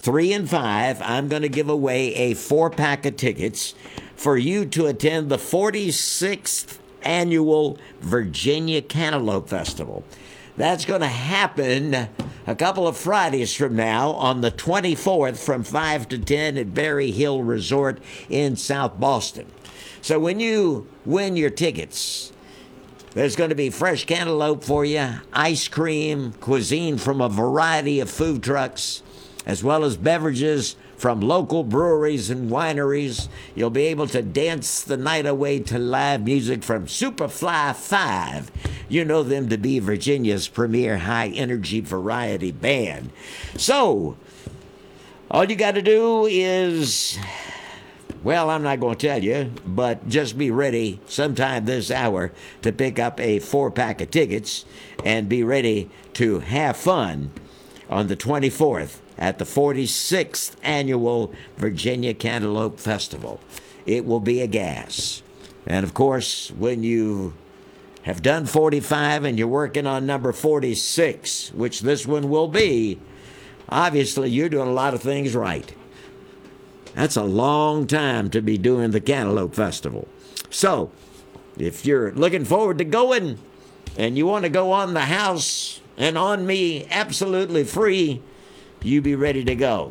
3 and 5, I'm going to give away a 4-pack of tickets for you to attend the 46th annual Virginia Cantaloupe Festival. That's going to happen a couple of Fridays from now on the 24th from 5 to 10 at Berry Hill Resort in South Boston. So when you win your tickets, there's going to be fresh cantaloupe for you, ice cream, cuisine from a variety of food trucks, as well as beverages from local breweries and wineries. You'll be able to dance the night away to live music from Superfly 5. You know them to be Virginia's premier high-energy variety band. So, all you got to do is, well, I'm not going to tell you, but just be ready sometime this hour to pick up a 4-pack of tickets and be ready to have fun on the 24th at the 46th Annual Virginia Cantaloupe Festival. It will be a gas. And, of course, when you have done 45 and you're working on number 46, which this one will be, obviously you're doing a lot of things right. That's a long time to be doing the Cantaloupe Festival. So, if you're looking forward to going and you want to go on the house and on me absolutely free, you be ready to go.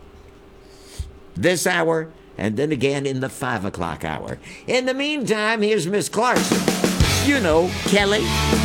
This hour, and then again in the 5 o'clock hour. In the meantime, here's Miss Clarkson. You know, Kelly.